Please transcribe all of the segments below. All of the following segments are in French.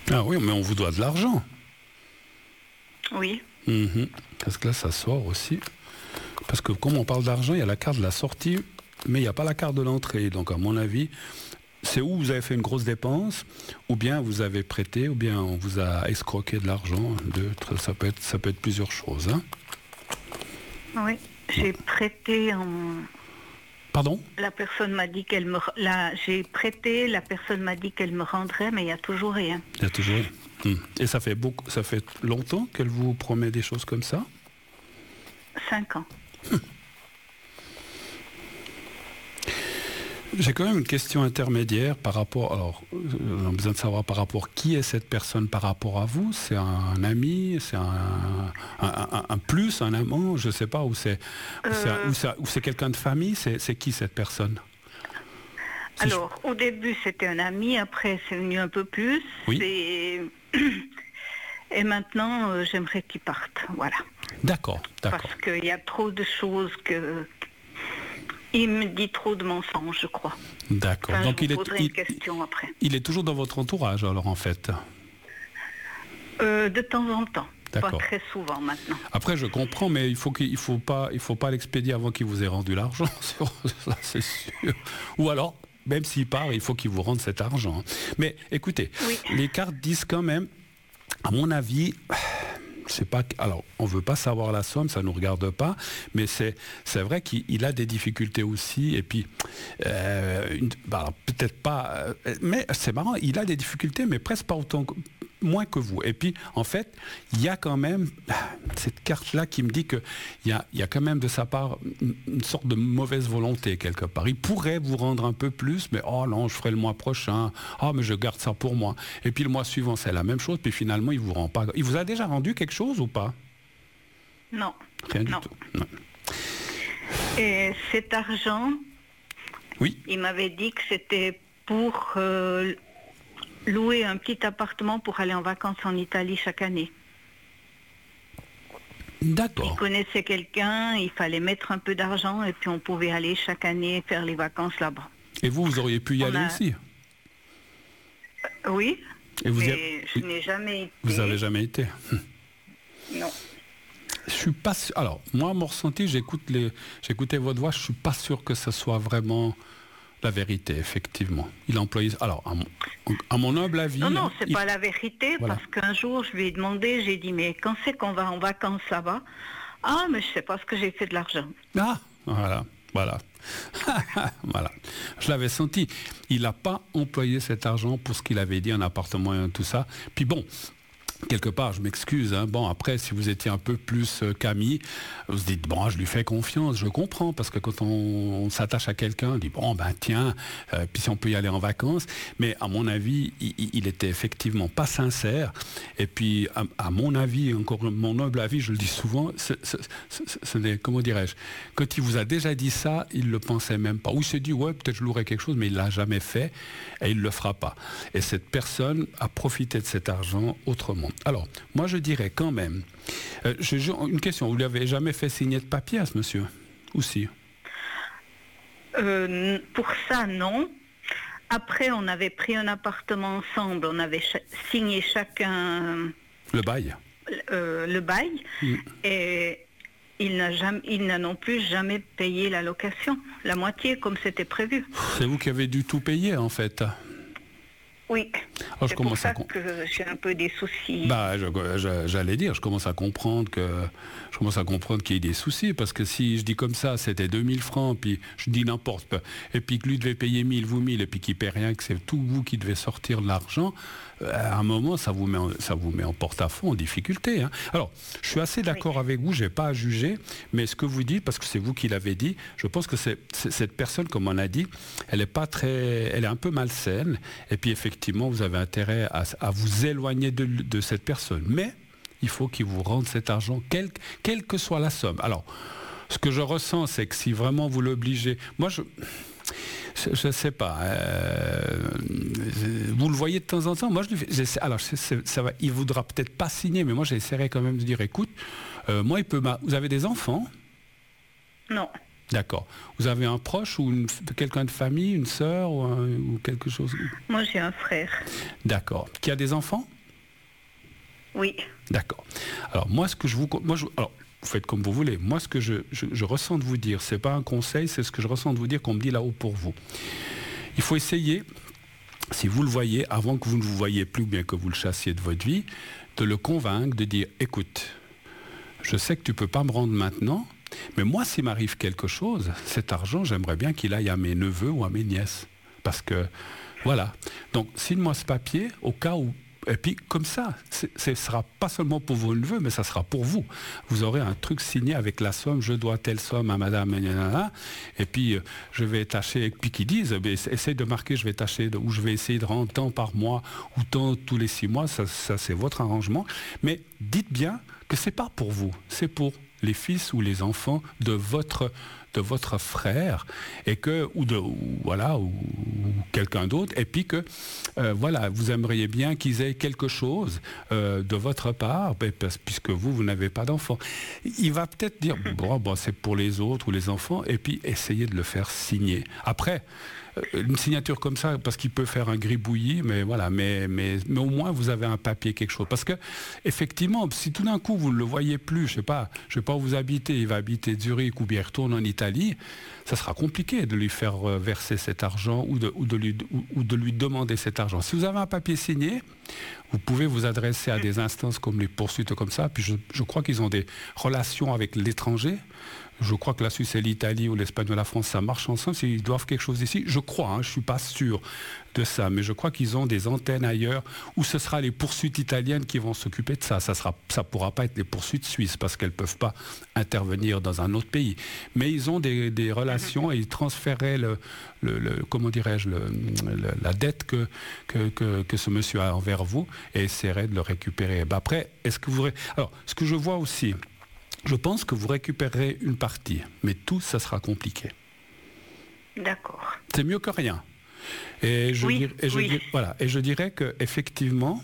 Ah oui, mais on vous doit de l'argent. Oui. Parce que là, ça sort aussi. Parce que comme on parle d'argent, il y a la carte de la sortie, mais il n'y a pas la carte de l'entrée. Donc à mon avis, c'est où vous avez fait une grosse dépense, ou bien vous avez prêté, ou bien on vous a escroqué de l'argent. Ça peut être plusieurs choses. Hein. Oui, j'ai prêté en... Pardon ? La personne m'a dit qu'elle me... J'ai prêté, la personne m'a dit qu'elle me rendrait, mais il n'y a toujours rien. Il y a toujours rien. Et ça fait longtemps qu'elle vous promet des choses comme ça ? 5 ans. J'ai quand même une question intermédiaire par rapport... Alors, on a besoin de savoir par rapport qui est cette personne par rapport à vous. C'est un ami, c'est un plus, un amant, je ne sais pas, ou c'est quelqu'un de famille, c'est qui cette personne ? Alors, au début, c'était un ami, après, c'est venu un peu plus. Oui. Et maintenant, j'aimerais qu'il parte, voilà. D'accord. Parce qu'il y a trop de choses que... Il me dit trop de mensonges, je crois. D'accord. Enfin, donc je vous poserai une question après. Il est toujours dans votre entourage, alors, en fait ? De temps en temps. D'accord. Pas très souvent, maintenant. Après, je comprends, mais il faut pas l'expédier avant qu'il vous ait rendu l'argent. Ça, c'est sûr. Ou alors, même s'il part, il faut qu'il vous rende cet argent. Mais écoutez, oui. Les cartes disent quand même, à mon avis... C'est pas, alors, on ne veut pas savoir la somme, ça ne nous regarde pas, mais c'est vrai qu'il a des difficultés aussi, et puis, peut-être pas, mais c'est marrant, il a des difficultés, mais presque pas autant, moins que vous. Et puis, en fait, il y a quand même cette carte-là qui me dit qu'il y a quand même de sa part une sorte de mauvaise volonté quelque part. Il pourrait vous rendre un peu plus, mais oh non, je ferai le mois prochain, mais je garde ça pour moi. Et puis le mois suivant, c'est la même chose, puis finalement, il vous rend pas. Il vous a déjà rendu quelque chose ou pas ? Non. Rien du tout. Non. Et cet argent, oui. Il m'avait dit que c'était pour louer un petit appartement pour aller en vacances en Italie chaque année. D'accord. Il connaissait quelqu'un, il fallait mettre un peu d'argent et puis on pouvait aller chaque année faire les vacances là-bas. Et vous auriez pu y aller aussi ? Oui, et vous mais je n'ai jamais été. Vous n'avez jamais été ? Non. Je suis pas sûr. Alors, moi, mon ressenti, j'écoutais votre voix, je suis pas sûr que ce soit vraiment la vérité, effectivement. Il a employé... Alors, à mon humble avis... Non, c'est pas la vérité, voilà. Parce qu'un jour, je lui ai demandé, j'ai dit, mais quand c'est qu'on va en vacances là-bas ? Ah, mais je sais pas ce que j'ai fait de l'argent. Ah, voilà. Voilà, je l'avais senti. Il n'a pas employé cet argent pour ce qu'il avait dit, un appartement et tout ça. Puis bon, quelque part, je m'excuse. Bon, après, si vous étiez un peu plus Camille, vous vous dites, bon, je lui fais confiance, je comprends, parce que quand on s'attache à quelqu'un, on dit, bon, ben tiens, puis si on peut y aller en vacances. Mais à mon avis, il était effectivement pas sincère. Et puis, à mon avis, encore mon humble avis, je le dis souvent, comment dirais-je, quand il vous a déjà dit ça, il le pensait même pas. Ou il s'est dit, ouais, peut-être je louerai quelque chose, mais il l'a jamais fait, et il le fera pas. Et cette personne a profité de cet argent autrement. Alors, moi je dirais quand même, une question, vous ne lui avez jamais fait signer de papier à ce monsieur ? Ou si ? Pour ça, non. Après, on avait pris un appartement ensemble, on avait signé chacun... Le bail. Le bail, et il n'a non plus jamais payé la location, la moitié comme c'était prévu. C'est vous qui avez dû tout payer en fait ? Oui, c'est pour ça que j'ai un peu des soucis. J'allais dire, je commence à comprendre qu'il y ait des soucis, parce que si je dis comme ça, c'était 2000 francs, puis je dis n'importe, et puis que lui devait payer 1000, vous 1000, et puis qu'il ne paie rien, que c'est tout vous qui devez sortir de l'argent, à un moment, ça vous met en porte-à-faux, en difficulté. Alors, je suis assez d'accord avec vous, je n'ai pas à juger, mais ce que vous dites, parce que c'est vous qui l'avez dit, je pense que cette personne, comme on a dit, elle est un peu malsaine, et puis effectivement, vous avez intérêt à vous éloigner de cette personne. Mais il faut qu'il vous rende cet argent, quelle que soit la somme. Alors, ce que je ressens, c'est que si vraiment vous l'obligez... Moi, je ne sais pas. Vous le voyez de temps en temps. Moi, alors, ça va, il ne voudra peut-être pas signer, mais moi, j'essaierai quand même de dire, écoute, moi, vous avez des enfants ? Non. D'accord. Vous avez un proche ou quelqu'un de famille, une sœur ou quelque chose ? Moi, j'ai un frère. D'accord. Qui a des enfants ? Oui. D'accord. Alors moi, alors, vous faites comme vous voulez. Moi, ce que je ressens de vous dire, c'est pas un conseil, c'est ce que je ressens de vous dire qu'on me dit là-haut pour vous. Il faut essayer, si vous le voyez, avant que vous ne vous voyez plus, bien que vous le chassiez de votre vie, de le convaincre, de dire, écoute, je sais que tu ne peux pas me rendre maintenant, mais moi, s'il m'arrive quelque chose, cet argent, j'aimerais bien qu'il aille à mes neveux ou à mes nièces. Parce que, voilà. Donc, signe-moi ce papier, au cas où... Et puis, comme ça, ce ne sera pas seulement pour vos neveux, mais ça sera pour vous. Vous aurez un truc signé avec la somme, je dois telle somme à madame, et puis je vais tâcher, et puis qu'ils disent, essaye de marquer, je vais tâcher, ou je vais essayer de rendre tant par mois, ou tant tous les 6 mois, ça c'est votre arrangement. Mais dites bien que ce n'est pas pour vous, c'est pour les fils ou les enfants de votre frère et que ou quelqu'un d'autre, et puis que voilà, vous aimeriez bien qu'ils aient quelque chose de votre part, puisque vous n'avez pas d'enfants. Il va peut-être dire bon, c'est pour les autres ou les enfants, et puis essayer de le faire signer. Après, une signature comme ça, parce qu'il peut faire un gribouillis, mais voilà, mais au moins vous avez un papier, quelque chose. Parce que effectivement, si tout d'un coup vous ne le voyez plus, je sais pas où vous habitez, il va habiter Zurich ou bien il retourne en Italie, ça sera compliqué de lui faire verser cet argent ou de lui demander cet argent. Si vous avez un papier signé, vous pouvez vous adresser à des instances comme les poursuites comme ça, puis je crois qu'ils ont des relations avec l'étranger. Je crois que la Suisse et l'Italie ou l'Espagne ou la France, ça marche ensemble. S'ils doivent quelque chose ici, je crois, je ne suis pas sûr de ça, mais je crois qu'ils ont des antennes ailleurs où ce sera les poursuites italiennes qui vont s'occuper de ça. Ça ne pourra pas être les poursuites suisses parce qu'elles ne peuvent pas intervenir dans un autre pays. Mais ils ont des relations et ils transféraient comment dirais-je, la dette que ce monsieur a envers vous et essaieraient de le récupérer. Après, alors, ce que je vois aussi, je pense que vous récupérerez une partie, mais tout, ça sera compliqué. D'accord. C'est mieux que rien. Et je dirais qu'effectivement,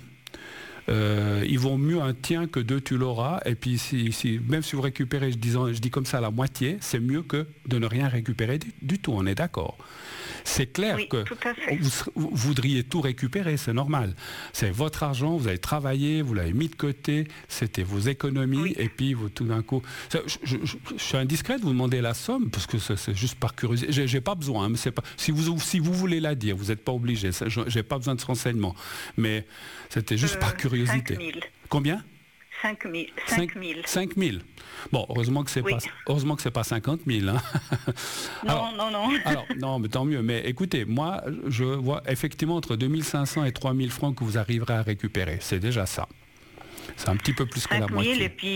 il vaut mieux un tien que deux, tu l'auras. Et puis, même si vous récupérez, je dis comme ça, la moitié, c'est mieux que de ne rien récupérer du tout, on est d'accord. C'est clair que vous voudriez tout récupérer, c'est normal. C'est votre argent, vous avez travaillé, vous l'avez mis de côté, c'était vos économies, et puis tout d'un coup... Je suis indiscret de vous demander la somme, parce que c'est juste par curiosité. J'ai pas besoin, mais c'est pas, si vous voulez la dire, vous n'êtes pas obligé, j'ai pas besoin de ce renseignement. Mais c'était juste par curiosité. 5 000. Combien ? 5 000. 5 000. Bon, heureusement que c'est pas 50 000. Hein. Non. Alors, non, mais tant mieux. Mais écoutez, moi, je vois effectivement entre 2 500 et 3 000 francs que vous arriverez à récupérer. C'est déjà ça. C'est un petit peu plus que la moitié. Et puis